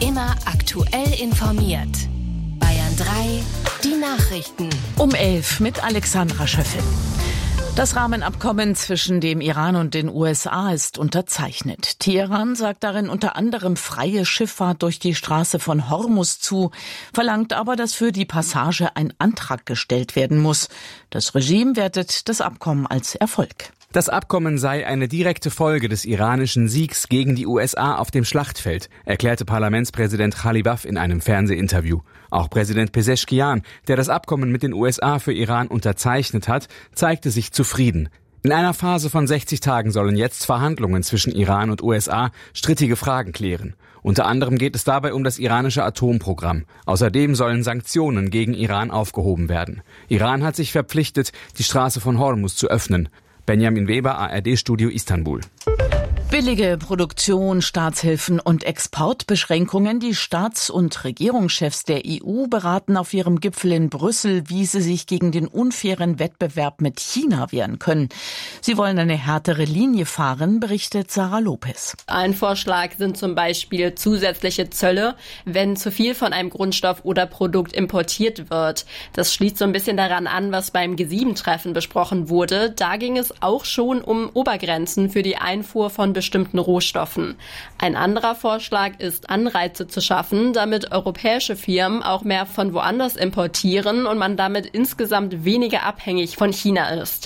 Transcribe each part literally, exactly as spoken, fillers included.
Immer aktuell informiert. Bayern drei, die Nachrichten. Um elf mit Alexandra Schöffel. Das Rahmenabkommen zwischen dem Iran und den U S A ist unterzeichnet. Teheran sagt darin unter anderem freie Schifffahrt durch die Straße von Hormuz zu, verlangt aber, dass für die Passage ein Antrag gestellt werden muss. Das Regime wertet das Abkommen als Erfolg. Das Abkommen sei eine direkte Folge des iranischen Siegs gegen die U S A auf dem Schlachtfeld, erklärte Parlamentspräsident Ghalibaf in einem Fernsehinterview. Auch Präsident Pezeshkian, der das Abkommen mit den U S A für Iran unterzeichnet hat, zeigte sich zufrieden. In einer Phase von sechzig Tagen sollen jetzt Verhandlungen zwischen Iran und U S A strittige Fragen klären. Unter anderem geht es dabei um das iranische Atomprogramm. Außerdem sollen Sanktionen gegen Iran aufgehoben werden. Iran hat sich verpflichtet, die Straße von Hormuz zu öffnen. Benjamin Weber, A R D-Studio Istanbul. Billige Produktion, Staatshilfen und Exportbeschränkungen. Die Staats- und Regierungschefs der E U beraten auf ihrem Gipfel in Brüssel, wie sie sich gegen den unfairen Wettbewerb mit China wehren können. Sie wollen eine härtere Linie fahren, berichtet Sarah Lopez. Ein Vorschlag sind zum Beispiel zusätzliche Zölle, wenn zu viel von einem Grundstoff oder Produkt importiert wird. Das schließt so ein bisschen daran an, was beim G sieben Treffen besprochen wurde. Da ging es auch schon um Obergrenzen für die Einfuhr von bestimmten Rohstoffen. Ein anderer Vorschlag ist, Anreize zu schaffen, damit europäische Firmen auch mehr von woanders importieren und man damit insgesamt weniger abhängig von China ist.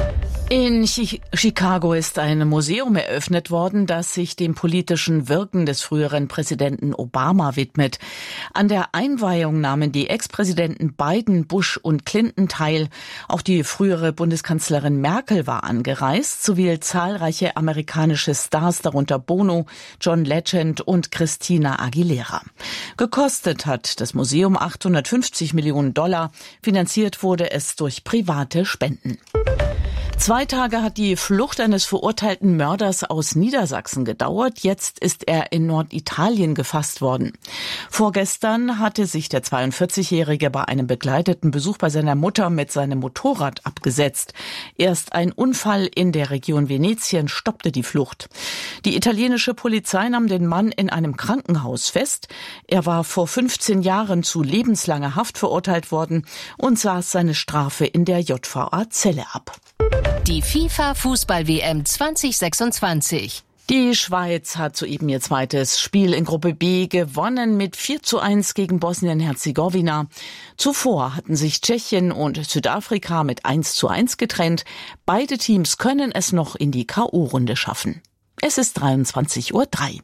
In Chicago ist ein Museum eröffnet worden, das sich dem politischen Wirken des früheren Präsidenten Obama widmet. An der Einweihung nahmen die Ex-Präsidenten Biden, Bush und Clinton teil. Auch die frühere Bundeskanzlerin Merkel war angereist, sowie zahlreiche amerikanische Stars, darunter Bono, John Legend und Christina Aguilera. Gekostet hat das Museum achthundertfünfzig Millionen Dollar. Finanziert wurde es durch private Spenden. Zwei Tage hat die Flucht eines verurteilten Mörders aus Niedersachsen gedauert. Jetzt ist er in Norditalien gefasst worden. Vorgestern hatte sich der zweiundvierzigjährige bei einem begleiteten Besuch bei seiner Mutter mit seinem Motorrad abgesetzt. Erst ein Unfall in der Region Venetien stoppte die Flucht. Die italienische Polizei nahm den Mann in einem Krankenhaus fest. Er war vor fünfzehn Jahren zu lebenslanger Haft verurteilt worden und saß seine Strafe in der J V A-Zelle ab. Die FIFA-Fußball-W M zwanzig sechsundzwanzig. Die Schweiz hat soeben ihr zweites Spiel in Gruppe B gewonnen mit vier zu eins gegen Bosnien-Herzegowina. Zuvor hatten sich Tschechien und Südafrika mit eins zu eins getrennt. Beide Teams können es noch in die K O-Runde schaffen. Es ist dreiundzwanzig Uhr drei.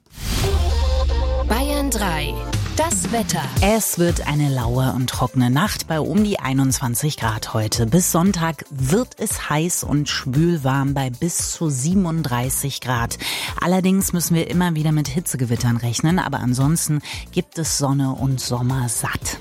Bayern drei. Das Wetter. Es wird eine laue und trockene Nacht bei um die einundzwanzig Grad heute. Bis Sonntag wird es heiß und schwülwarm bei bis zu siebenunddreißig Grad. Allerdings müssen wir immer wieder mit Hitzegewittern rechnen, aber ansonsten gibt es Sonne und Sommer satt.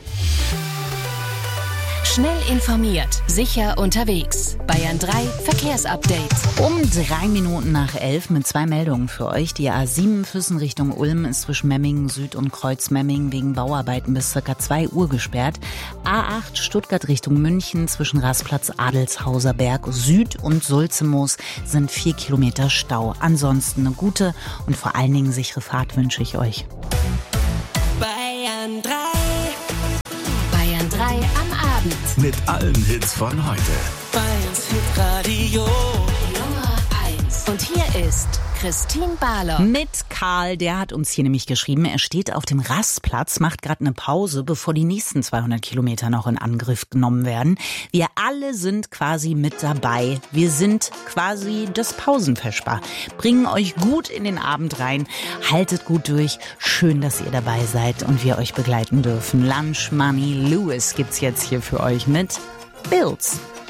Schnell informiert, sicher unterwegs. Bayern drei Verkehrsupdate. Um drei Minuten nach elf mit zwei Meldungen für euch. Die A sieben Füssen Richtung Ulm ist zwischen Memmingen Süd und Kreuz Memmingen wegen Bauarbeiten bis ca. zwei Uhr gesperrt. A acht Stuttgart Richtung München zwischen Rastplatz Adelshauser Berg Süd und Sulzemoos sind vier Kilometer Stau. Ansonsten eine gute und vor allen Dingen sichere Fahrt wünsche ich euch. Bayern drei. Bayern drei am Abend. Mit allen Hits von heute. Bayerns Hitradio Nummer eins. Und hier ist Christine Barlock. Mit Karl, der hat uns hier nämlich geschrieben, er steht auf dem Rastplatz, macht gerade eine Pause, bevor die nächsten zweihundert Kilometer noch in Angriff genommen werden. Wir alle sind quasi mit dabei. Wir sind quasi das Pausenversper. Bringen euch gut in den Abend rein. Haltet gut durch. Schön, dass ihr dabei seid und wir euch begleiten dürfen. Lunch Money Lewis gibt's jetzt hier für euch mit Bills.